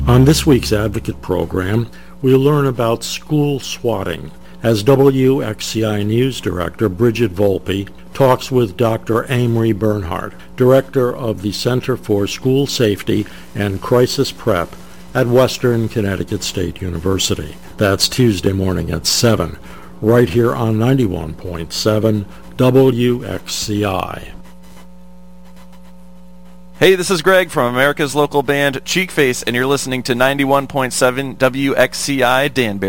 On this week's Advocate program, we learn about school swatting as WXCI News Director Bridget Volpe talks with Dr. Amory Bernhardt, Director of the Center for School Safety and Crisis Prep at Western Connecticut State University. That's Tuesday morning at 7, right here on 91.7 WXCI. Hey, this is Greg from America's local band Cheekface, and you're listening to 91.7 WXCI Danbury.